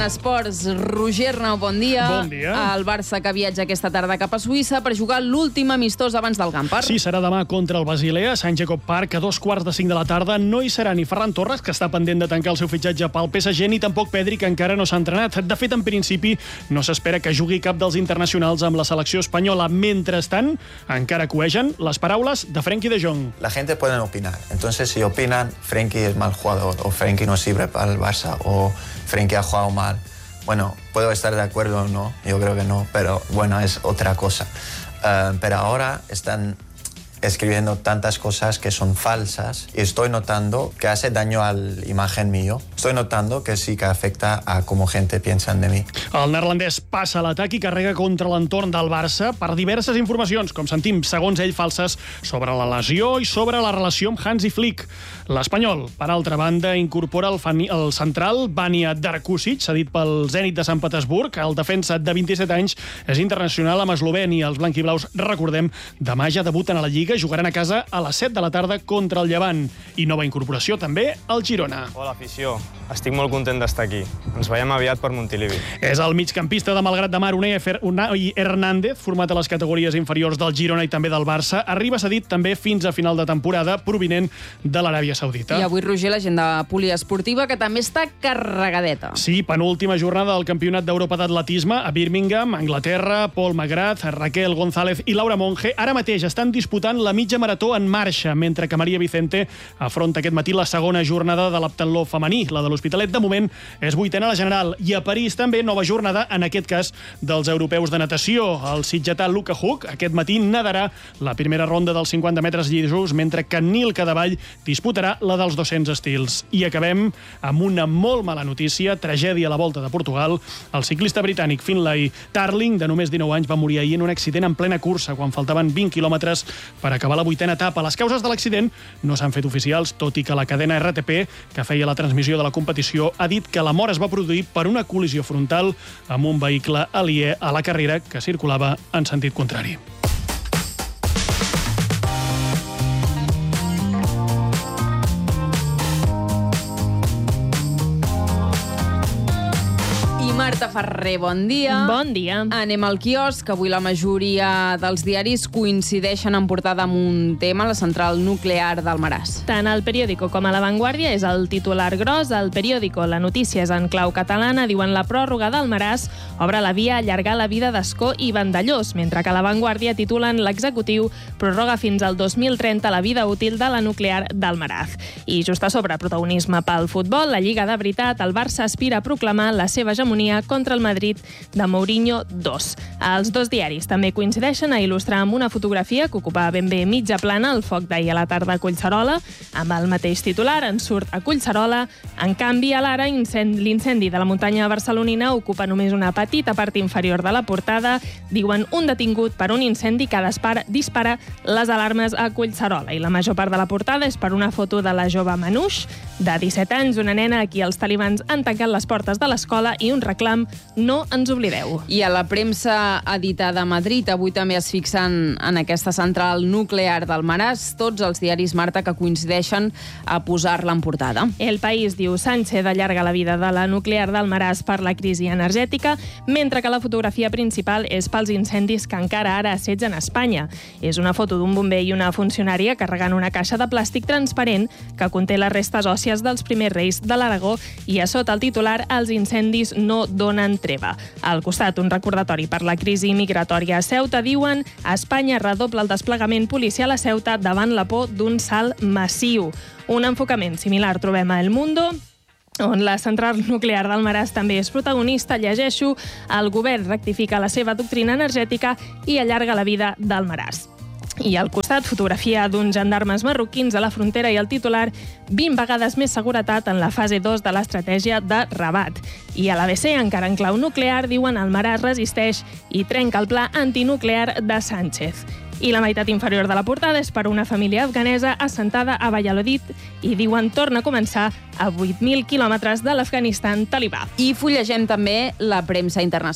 esports. Roger Arnau, bon dia. Bon dia. El Barça que viatja aquesta tarda cap a Suïssa per jugar l'últim amistós abans del Gampar. Sí, serà demà contra el Basilea, a Sant Jacob Park, a 2:45 de la tarda. No hi serà ni Ferran Torres, que està pendent de tancar el seu fitxatge pel PSG, ni tampoc Pedri, que encara no s'ha entrenat. De fet, en principi, no s'espera que jugui cap dels internacionals amb la selecció espanyola. Mentrestant, encara cuegen les paraules de Frenkie de Jong. La gente puede opinar. Entonces, si opinan Frenkie es mal jugador, o Frenkie no sirve para el Barça, o Frenkie ha jugado mal, bueno, puedo estar de acuerdo o no, yo creo que no, pero bueno, es otra cosa. Pero ahora están escribiendo tantas cosas que son falsas y estoy notando que hace daño a la imagen mío. Estoy notando que sí que afecta a cómo gente piensa de mí. El neerlandès passa a l'atac i carrega contra l'entorn del Barça per diverses informacions, com sentim, segons ell, falses sobre la lesió i sobre la relació amb Hansi Flick. L'espanyol, per altra banda, incorpora el central Vanja Darkušić, cedit pel Zenit de Sant Petersburg. El defensa de 27 anys és internacional amb Eslovènia. Els blanquiblaus, recordem, demà ja debuten a la Lliga, jugaran a casa a les 7 de la tarda contra el Llevant. I nova incorporació també al Girona. Hola, afició. Estic molt content d'estar aquí. Ens veiem aviat per Montilivi. És el migcampista de Malgrat de Mar, Unai Hernández, format a les categories inferiors del Girona i també del Barça. Arriba cedit també fins a final de temporada, provinent de l'Aràbia Saudita. I avui, Roger, l'agenda poliesportiva, que també està carregadeta. Sí, penúltima jornada del Campionat d'Europa d'Atletisme a Birmingham, Anglaterra. Paul McGrath, Raquel González i Laura Monge ara mateix estan disputant la mitja marató en marxa, mentre que Maria Vicente afronta aquest matí la segona jornada de l'heptatló femení. La de l'Hospitalet, de moment, és vuitena a la general. I a París també nova jornada, en aquest cas, dels europeus de natació. El sitgetà Luka Huk aquest matí nadarà la primera ronda dels 50 metres llisos, mentre que Nil Cadevall disputarà la dels 200 estils. I acabem amb una molt mala notícia, tragèdia a la Volta de Portugal. El ciclista britànic Finlay Tarling, de només 19 anys, va morir ahir en un accident en plena cursa, quan faltaven 20 quilòmetres per acabar la vuitena etapa. Les causes de l'accident no s'han fet oficials, tot i que la cadena RTP, que feia la transmissió de la competició, ha dit que la mort es va produir per una col·lisió frontal amb un vehicle aliè a la carrera que circulava en sentit contrari. Marta Ferrer, bon dia. Bon dia. Anem al quiosc. Avui la majoria dels diaris coincideixen en portada amb un tema, la central nuclear d'Almaràs. Tant el Periódico com a La Vanguardia és el titular gros. Al Periódico, la notícia és en clau catalana. Diuen la pròrroga d'Almaràs obre la via a allargar la vida d'Ascó i Vandellós, mentre que a La Vanguardia titulen l'executiu prorroga fins al 2030 la vida útil de la nuclear d'Almaràs. I just a sobre, protagonisme pel futbol, la Lliga de veritat, el Barça aspira a proclamar la seva hegemonia contra el Madrid de Mourinho 2. Els dos diaris també coincideixen a il·lustrar amb una fotografia que ocupa ben bé mitja plana el foc d'ahir a la tarda a Collserola. Amb el mateix titular, en surt a Collserola. En canvi, a l'ara, l'incendi de la muntanya barcelonina ocupa només una petita part inferior de la portada. Diuen un detingut per un incendi que dispara les alarmes a Collserola. I la major part de la portada és per una foto de la jove Manouche, de 17 anys, una nena a qui els talibans han tancat les portes de l'escola i un reclam: no ens oblideu. I a la premsa editada a Madrid avui també es fixen en aquesta central nuclear d'Almaràs. Tots els diaris, Marta, que coincideixen a posar-la en portada. El País diu: Sánchez allarga la vida de la nuclear d'Almaràs per la crisi energètica, mentre que la fotografia principal és pels incendis que encara ara assetgen Espanya. És una foto d'un bomber i una funcionària carregant una caixa de plàstic transparent que conté les restes òssies dels primers reis de l'Aragó, i a sota el titular: els incendis no donen treva. Al costat, un recordatori per la crisi migratòria a Ceuta. Diuen: Espanya redobla el desplegament policial a Ceuta davant la por d'un salt massiu. Un enfocament similar trobem a El Mundo, on la central nuclear d'Almaràs també és protagonista. Llegeixo: el govern rectifica la seva doctrina energètica i allarga la vida d'Almaràs. I al costat, fotografia d'uns gendarmes marroquins a la frontera i el titular: 20 vegades més seguretat en la fase 2 de l'estratègia de Rabat. I a l'ABC, encara en clau nuclear, diuen: Almaràs resisteix i trenca el pla antinuclear de Sánchez. I la meitat inferior de la portada és per una família afganesa assentada a Valladolid i diuen: torna a començar a 8.000 quilòmetres de l'Afganistan talibà. I fullegem també la premsa internacional.